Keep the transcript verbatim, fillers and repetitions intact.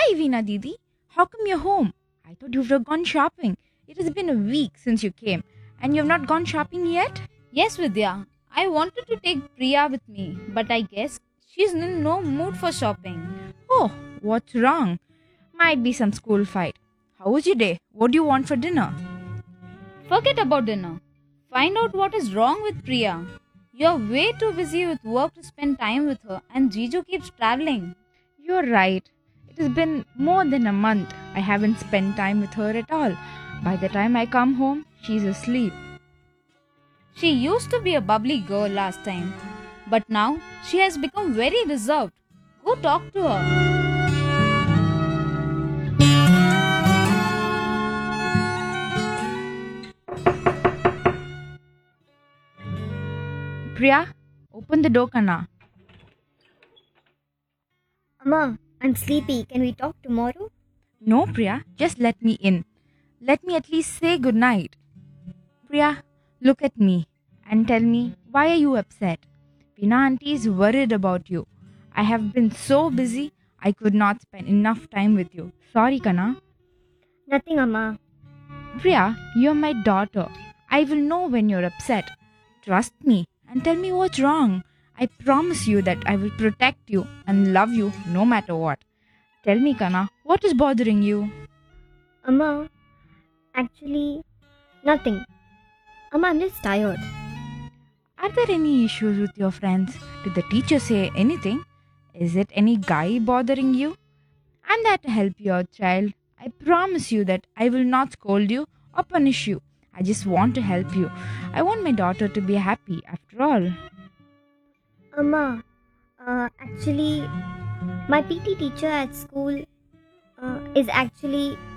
Hi, Veena Didi. How come you're home? I thought you would have gone shopping. It has been a week since you came, and you have not gone shopping yet? Yes, Vidya. I wanted to take Priya with me, but I guess she's in no mood for shopping. Oh, what's wrong? Might be some school fight. How was your day? What do you want for dinner? Forget about dinner. Find out what is wrong with Priya. You're way too busy with work to spend time with her, and Jiju keeps traveling. You're right. It has been more than a month. I haven't spent time with her at all. By the time I come home, she's asleep. She used to be a bubbly girl last time, but now she has become very reserved. Go talk to her. Priya, open the door, Kana. Amma, I'm sleepy. Can we talk tomorrow? No, Priya, just let me in. Let me at least say good night. Priya, look at me and tell me, why are you upset? Veena auntie is worried about you. I have been so busy, I could not spend enough time with you. Sorry, Kana. Nothing, Amma. Priya, you're my daughter. I will know when you're upset. Trust me and tell me what's wrong. I promise you that I will protect you and love you no matter what. Tell me, Kana, what is bothering you? Amma, actually, nothing. Amma, I'm just tired. Are there any issues with your friends? Did the teacher say anything? Is it any guy bothering you? I'm there to help your child. I promise you that I will not scold you or punish you. I just want to help you. I want my daughter to be happy after all. Amma, uh, actually, my P T teacher at school uh, is actually